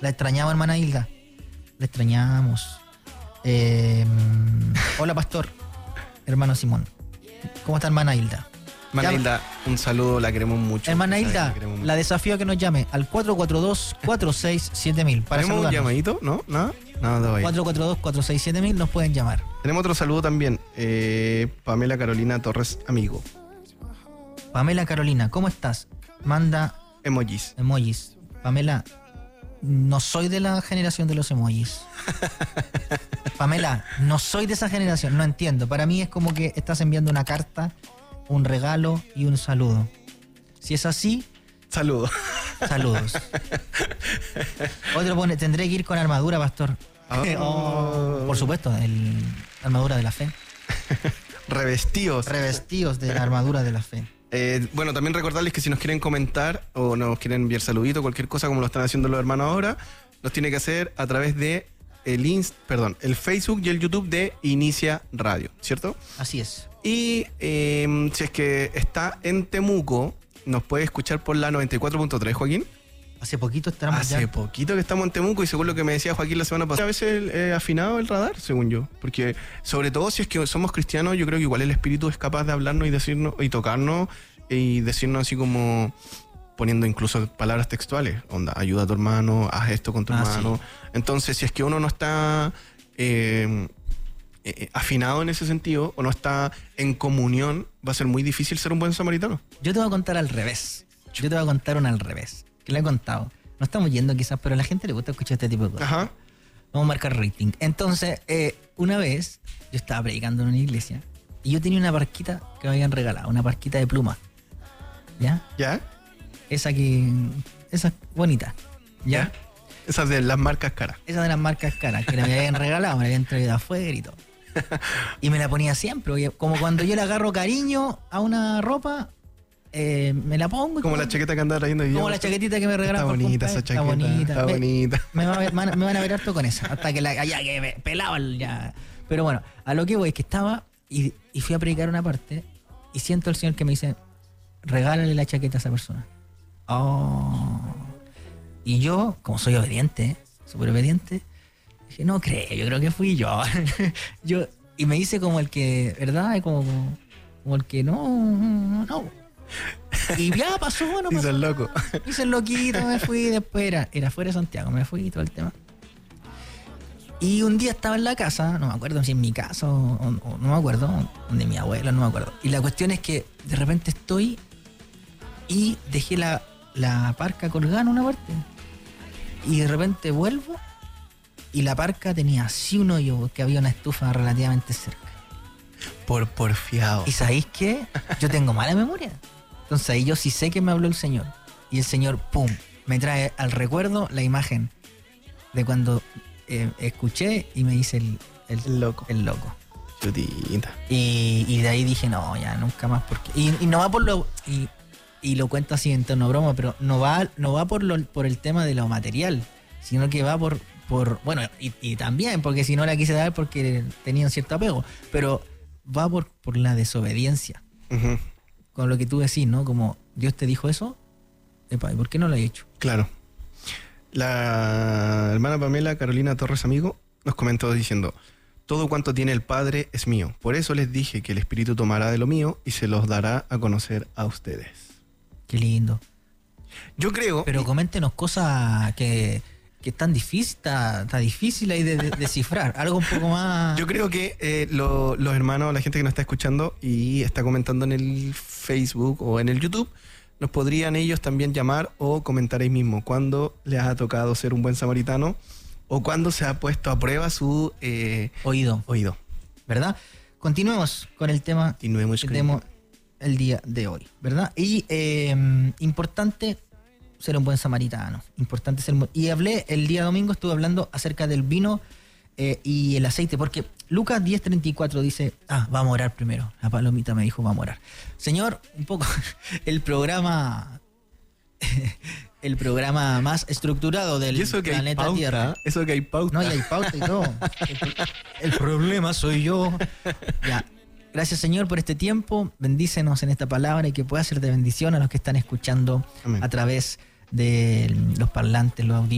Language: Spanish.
La extrañamos, hermana Hilda. La extrañamos. Hola, pastor. Hermano Simón. ¿Cómo está, hermana Hilda? Hermana Hilda, un saludo, la queremos mucho. Hermana Hilda, la desafío a que nos llame al 442-467-1000. ¿Tenemos un llamadito? ¿No? ¿Nada? No, 442-467-1000 nos pueden llamar. Tenemos otro saludo también. Pamela Carolina Torres, amigo. Pamela Carolina, ¿cómo estás? Manda emojis. Pamela, no soy de la generación de los emojis. Pamela, no soy de esa generación, no entiendo. Para mí es como que estás enviando una carta, un regalo y un saludo. Si es así, saludos. Otro pone, tendré que ir con armadura, pastor. Por supuesto, armadura de la fe. Revestidos de la armadura de la fe. Bueno, también recordarles que si nos quieren comentar o nos quieren enviar saluditos, cualquier cosa como lo están haciendo los hermanos ahora, los tiene que hacer a través de el Facebook y el YouTube de Inicia Radio, ¿cierto? Así es. Y si es que está en Temuco, nos puede escuchar por la 94.3, Joaquín. Hace poquito que estamos en Temuco, y según lo que me decía Joaquín la semana pasada, a veces afinado el radar, según yo. Porque sobre todo si es que somos cristianos, yo creo que igual el Espíritu es capaz de hablarnos y decirnos y tocarnos y decirnos así como poniendo incluso palabras textuales. Onda, ayuda a tu hermano, haz esto con tu hermano. Sí. Entonces, si es que uno no está afinado en ese sentido o no está en comunión, va a ser muy difícil ser un buen samaritano. Yo te voy a contar al revés. Yo te voy a contar una al revés, que le he contado. No estamos yendo quizás, pero a la gente le gusta escuchar este tipo de cosas. Ajá. Vamos a marcar rating. Entonces, una vez yo estaba predicando en una iglesia y yo tenía una barquita que me habían regalado, una barquita de pluma. ¿Ya? ¿Ya? Esa bonita. ¿Ya? Esa de las marcas caras. Esa de las marcas caras, que me habían regalado, me la habían traído afuera y todo. Y me la ponía siempre, como cuando yo le agarro cariño a una ropa, me la pongo. Como la chaqueta que andaba trayendo yo. Como la chaquetita que me regalaron. Está bonita esa chaqueta. Está bonita. Me van a ver harto con esa, hasta que que me pelaba ya. Pero bueno, a lo que voy es que estaba y fui a predicar una parte y siento al Señor que me dice, regálale la chaqueta a esa persona. Y yo, como soy obediente, súper obediente, dije, no creo, yo creo que fui yo. Y me hice como el que, ¿verdad? Como el que no. Y ya pasó, bueno. Hice el loco. Hice el loquito, me fui, después era fuera de Santiago, me fui y todo el tema. Y un día estaba en la casa, no me acuerdo si en mi casa o no me acuerdo, de mi abuela, no me acuerdo. Y la cuestión es que de repente estoy y dejé la parca colgada en una parte. Y de repente vuelvo y la parca tenía así un hoyo porque había una estufa relativamente cerca. Por porfiado. ¿Y sabéis qué? Yo tengo mala memoria. Entonces ahí yo sí sé que me habló el Señor. Y el Señor, ¡pum!, me trae al recuerdo la imagen de cuando escuché y me hice el loco. Chutita. Y de ahí dije, no, ya nunca más. Porque y no va por lo... Y lo cuento así en tono broma, pero no va por el tema de lo material, sino que va por bueno, y también, porque si no la quise dar porque tenía un cierto apego, pero va por la desobediencia. Uh-huh. Con lo que tú decís, ¿no? Como Dios te dijo eso, epa, ¿y por qué no lo he hecho? Claro. La hermana Pamela Carolina Torres, amigo, nos comentó diciendo: todo cuanto tiene el Padre es mío. Por eso les dije que el Espíritu tomará de lo mío y se los dará a conocer a ustedes. Qué lindo. Yo creo... Pero coméntenos cosas que tan difícil, está difícil ahí de descifrar. Algo un poco más... Yo creo que los hermanos, la gente que nos está escuchando y está comentando en el Facebook o en el YouTube, nos podrían ellos también llamar o comentar ahí mismo cuándo les ha tocado ser un buen samaritano o cuándo se ha puesto a prueba su oído. ¿Verdad? Continuemos con el tema. El día de hoy, ¿verdad? Y importante ser un buen samaritano. Y hablé el día domingo, estuve hablando acerca del vino y el aceite, porque Lucas 10:34 dice, vamos a orar primero. La palomita me dijo, vamos a orar. Señor, un poco el programa más estructurado del planeta Tierra. Eso que hay pauta. No, y hay pauta y todo. El problema soy yo. Ya. Gracias, Señor, por este tiempo. Bendícenos en esta palabra y que pueda ser de bendición a los que están escuchando. Amén. A través de los parlantes, los audífonos.